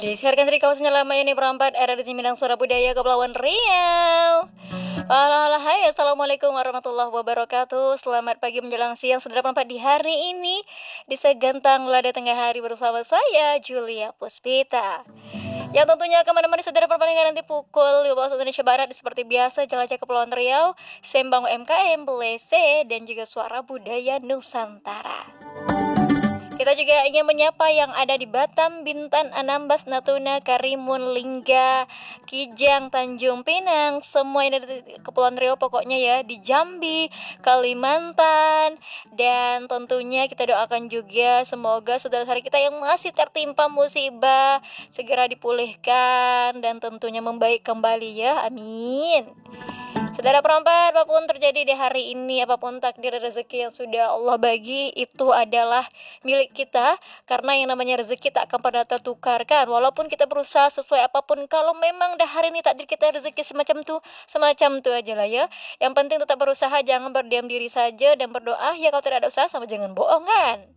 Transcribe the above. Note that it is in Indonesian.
Disiarkan dari kawasan lama ini perempat era di Minang Suara Budaya Kepulauan Riau. Halo, hai, assalamualaikum warahmatullahi wabarakatuh. Selamat pagi menjelang siang, saudara perempat di hari ini di Segantang Lada Tengah Hari bersama saya Julia Puspita. Yang tentunya akan menemani saudara perempat hingga nanti pukul 15 waktu Indonesia Barat seperti biasa jelajah Kepulauan Riau, Sembang UMKM, Belese, dan juga Suara Budaya Nusantara. Kita juga ingin menyapa yang ada di Batam, Bintan, Anambas, Natuna, Karimun, Lingga, Kijang, Tanjung Pinang, semua yang ada di Kepulauan Riau pokoknya ya, di Jambi, Kalimantan, dan tentunya kita doakan juga semoga saudara-saudara kita yang masih tertimpa musibah segera dipulihkan dan tentunya membaik kembali ya, amin. Saudara perempat, apapun terjadi di hari ini, apapun takdir rezeki yang sudah Allah bagi, itu adalah milik kita. Karena yang namanya rezeki tak akan pernah tertukarkan. Walaupun kita berusaha sesuai apapun, kalau memang dah hari ini takdir kita rezeki semacam tu aja lah ya. Yang penting tetap berusaha, jangan berdiam diri saja dan berdoa. Ya kalau tidak ada usaha sama jangan bohong kan.